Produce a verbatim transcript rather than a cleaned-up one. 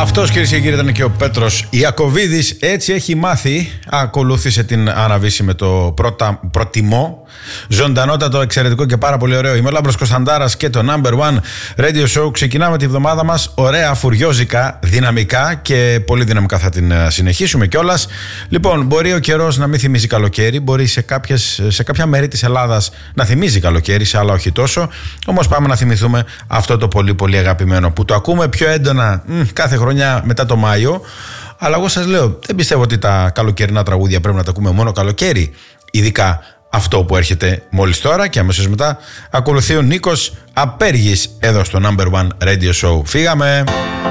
Αυτός, κυρίες και κύριοι, ήταν και ο Πέτρος Ιακωβίδης. Έτσι έχει μάθει. Ακολούθησε την Αναβίση με το πρώτα, προτιμό. Ζωντανότατο, εξαιρετικό και πάρα πολύ ωραίο. Είμαι ο Λάμπρος Κωνσταντάρας και το Number One Radio Show. Ξεκινάμε τη βδομάδα μας ωραία, φουριόζικα, δυναμικά και πολύ δυναμικά θα την συνεχίσουμε κιόλας. Λοιπόν, μπορεί ο καιρός να μην θυμίζει καλοκαίρι, μπορεί σε, κάποιες, σε κάποια μέρη της Ελλάδας να θυμίζει καλοκαίρι, σε άλλα όχι τόσο. Όμως πάμε να θυμηθούμε αυτό το πολύ πολύ αγαπημένο που το ακούμε πιο έντονα μ, κάθε χρονιά μετά το Μάιο. Αλλά εγώ σας λέω, δεν πιστεύω ότι τα καλοκαιρινά τραγούδια πρέπει να τα ακούμε μόνο καλοκαίρι. Ειδικά αυτό που έρχεται μόλις τώρα, και αμέσως μετά ακολουθεί ο Νίκος Απέργης εδώ στο Number One Radio Show. Φύγαμε!